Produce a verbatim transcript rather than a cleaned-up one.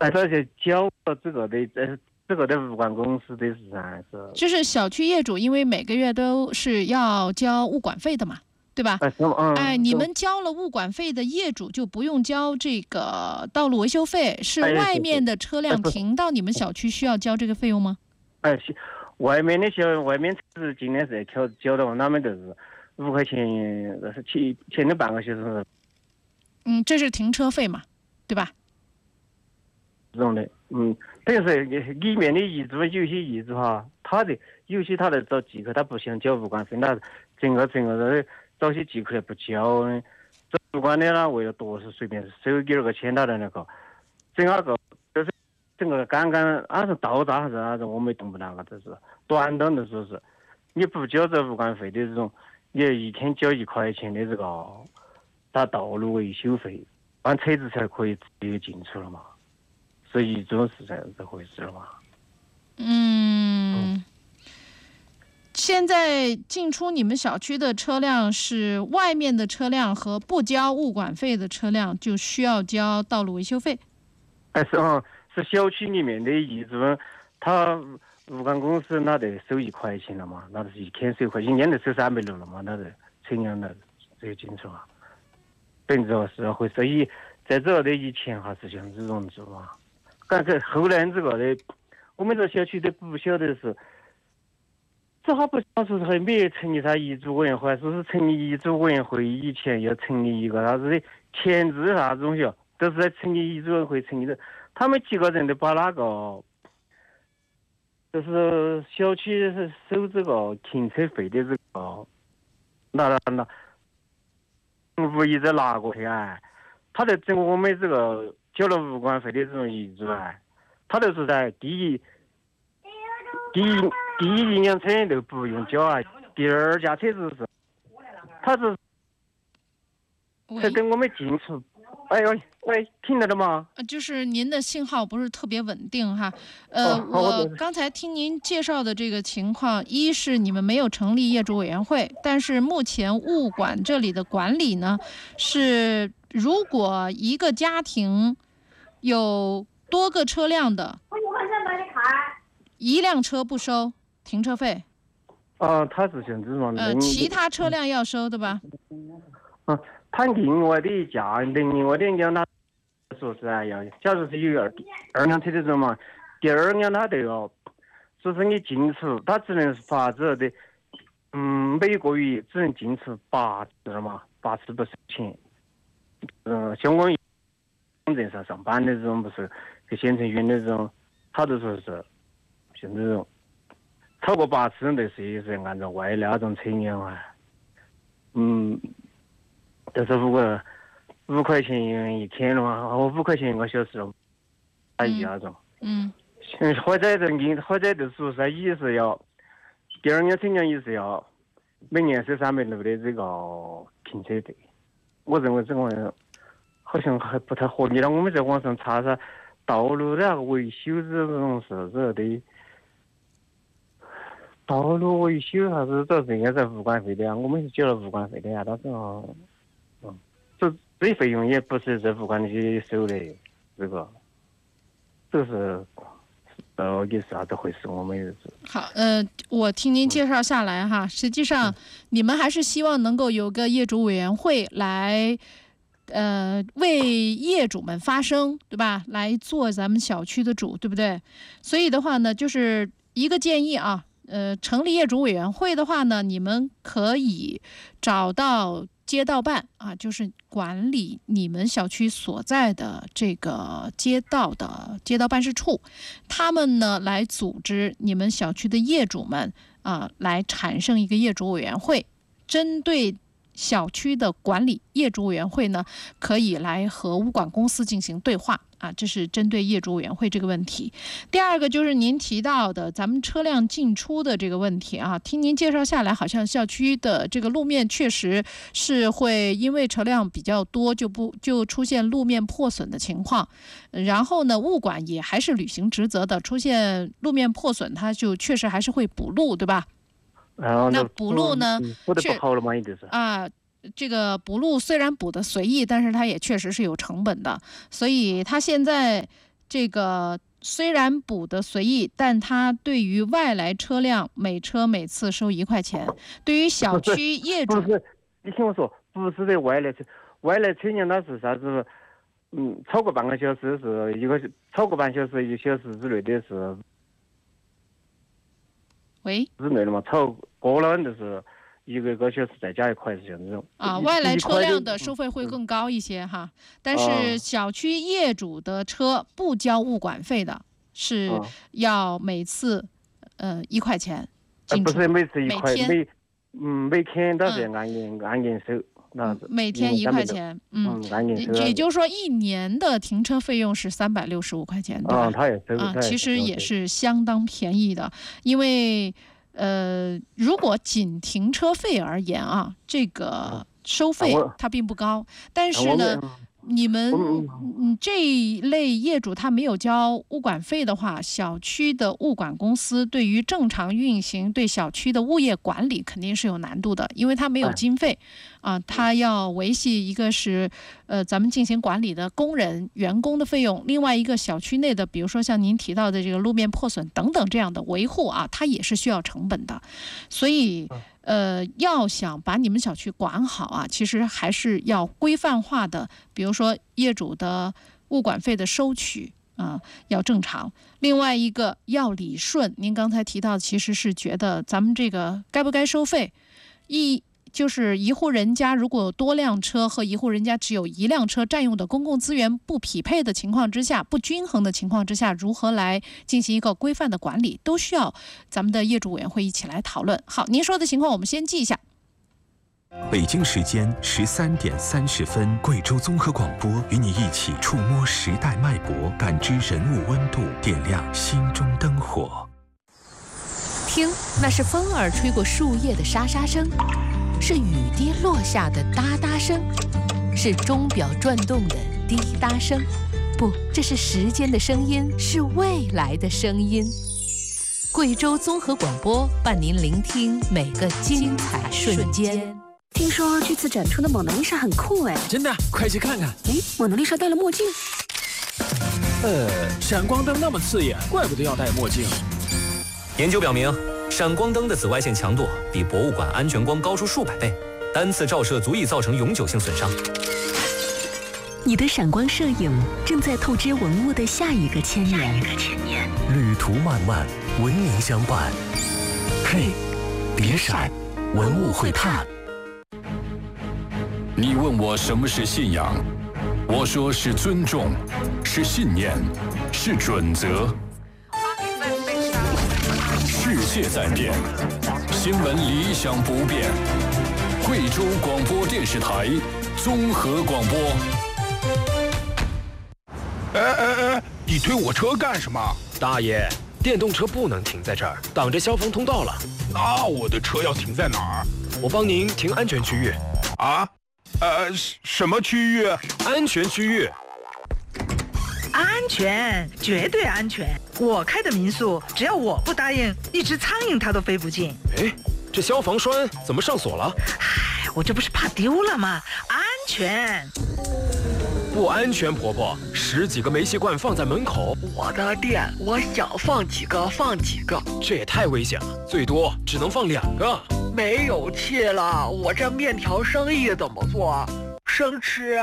哎，这些交这个的，呃，这个的物管公司的是啥？是就是小区业主，因为每个月都是要交物管费的嘛，对吧？ 哎，是吗？ 哎， 嗯， 你是们交了物管费的业主就不用交这个道路维修费，是哎， 外对对， 面的车哎，不是， 辆停到你们小区需要交这个费用吗？ 哎，是外面的小外面是今天是交交的，他们都是五块钱，那是前前的半个小时嗯，这是停车费嘛，对吧？ 这种的，嗯，等于是里面的业主，有些业主哈，他的有些他来找寄客，他不想交物管费，那整个整个的找些寄客来不交的，这物管的呢为了多是随便收几二个钱到的那个，整那个就是整个刚刚按是到账还是那种，我没动不那个，这是短短的说是，你不交这物管费的这种，你一天交一块钱的这个打道路维修费，按车子才可以直接进出了嘛。所以这种是这这回事嘛？ 嗯，现在进出你们小区的车辆是外面的车辆和不交物管费的车辆就需要交道路维修费。 哎，是啊，是小区里面的业主，他物管公司那得收一块钱了嘛，那是一天收一块钱，一年得收三百六了嘛，那是成年的这个清楚啊。等于说是回所以在这的以前还是像这种做嘛。但是后来这个的，我们这小区都不晓得是，这还不晓说是还没有成立他业主委员会，说是成立业主委员会以前要成立一个啥子的前置啥子东西，都是在成立业主委员会成立的。他们几个人都把那个，就是小区是收这个停车费的这个，拿拿拿，物业再拿过去啊，他在整我们这个。交了物管费的这种业主啊，他都是在第一、第一、第一一辆车都不用交啊，第二架车子是，他是才等我们进出。哎呦，喂，听得到吗？ 就是您的信号不是特别稳定哈。呃， 哦、 我刚才听您介绍的这个情况，一是你们没有成立业主委员会，但是目前物管这里的管理呢是。如果一个家庭有多个车辆的，一辆车不收停车费。 啊，他是像这种。 呃，其他车辆要收的吧？ 嗯，他另外的一家，另外的一辆他说是啊要，假如是有二二辆车的人嘛，第二辆他都要，说是你进出，他只能罚这的，嗯，每个月只能进出八次嘛，八次不收钱。嗯，像我们镇上上班的这种，不是去县城员的这种，他都说是像这种超过八次的是是按照外那种车辆啊，嗯，就是五个五块钱一天的嘛，或五块钱一个小时，阿姨那种， 嗯， 或者的你或者就是说是也是要，第二辆车辆也是要每年收三百六的这个停车费。我认为这个好像还不太合理了。我们在网上查查道路的那个维修这种是这的，道路维修还是这是应该在物管费的啊，我们是交了物管费的呀，但是啊，嗯，这这些费用也不是在物管局收的，这个，这是。呃，也是啥子回事？我们也是。 好，呃，我听您介绍下来哈，实际上你们还是希望能够有个业主委员会来，呃，为业主们发声，对吧？来做咱们小区的主，对不对？所以的话呢，就是一个建议啊，呃，成立业主委员会的话呢，你们可以找到街道办啊，就是管理你们小区所在的这个街道的街道办事处，他们呢来组织你们小区的业主们啊，来产生一个业主委员会，针对小区的管理，业主委员会呢可以来和物管公司进行对话啊，这是针对业主委员会这个问题。第二个就是您提到的咱们车辆进出的这个问题啊，听您介绍下来，好像小区的这个路面确实是会因为车辆比较多，就不就出现路面破损的情况。然后呢，物管也还是履行职责的，出现路面破损，它就确实还是会补路，对吧？ 然后那补路呢？ 补的不好了嘛，也就是啊。这个补路虽然补的随意，但是它也确实是有成本的，所以它现在这个虽然补的随意，但它对于外来车辆每车每次收一块钱。对于小区业主， 不是，你听我说，不是的外来车，外来车辆它是啥子？嗯，超过半个小时是一个，超过半小时一个小时之内的是。 喂。 之内的嘛，超过了就是一个个小时再加一块，是像这种。 啊，外来车辆的收费会更高一些哈，但是小区业主的车不交物管费的，是要每次呃一块钱进出。 不是每次一块， 每每嗯每天都是按年、嗯、按年收。那每天一块钱，嗯，也就是说一年的停车费用是三百六十五块钱，对吧？ 啊，他也收， 啊，其实也是相当便宜的，因为呃，如果仅停车费而言啊，这个收费它并不高，但是呢。你们嗯这一类业主他没有交物管费的话，小区的物管公司对于正常运行对小区的物业管理肯定是有难度的，因为他没有经费啊，他要维系一个是呃咱们进行管理的工人员工的费用，另外一个小区内的比如说像您提到的这个路面破损等等这样的维护啊，它也是需要成本的，所以呃，要想把你们小区管好啊，其实还是要规范化的，比如说业主的物管费的收取啊、呃、要正常。另外一个要理顺，您刚才提到其实是觉得咱们这个该不该收费，一就是一户人家如果有多辆车和一户人家只有一辆车占用的公共资源不匹配的情况之下，不均衡的情况之下，如何来进行一个规范的管理，都需要咱们的业主委员会一起来讨论。好，您说的情况我们先记一下。 北京时间十三点三十分，贵州综合广播与你一起触摸时代脉搏，感知人物温度，点亮心中灯火。 听，那是风儿吹过树叶的沙沙声，是雨滴落下的哒哒声，是钟表转动的滴答声。不，这是时间的声音，是未来的声音。贵州综合广播伴您聆听每个精彩瞬间。 听说这次展出的蒙娜丽莎很酷哎！ 真的，快去看看。 哎，蒙娜丽莎戴了墨镜。 呃，闪光灯那么刺眼，怪不得要戴墨镜。 研究表明，闪光灯的紫外线强度比博物馆安全光高出数百倍，单次照射足以造成永久性损伤。 你的闪光摄影正在透支文物的下一个千年。 旅途漫漫，文明相伴。嘿，别闪，文物会探。 你问我什么是信仰，我说是尊重，是信念，是准则。世界在变，新闻理想不变。贵州广播电视台综合广播。 哎哎哎，你推我车干什么？ 大爷，电动车不能停在这儿，挡着消防通道了。 那我的车要停在哪儿？ 我帮您停安全区域。 啊？呃，什么区域？ 安全区域。 安全，绝对安全。我开的民宿，只要我不答应，一只苍蝇它都飞不进。 哎，这消防栓怎么上锁了？ 唉，我这不是怕丢了吗？安全。 不安全，婆婆，十几个煤气罐放在门口。 我的店，我想放几个放几个。 这也太危险了，最多只能放两个。 没有气了，我这面条生意怎么做？生吃啊。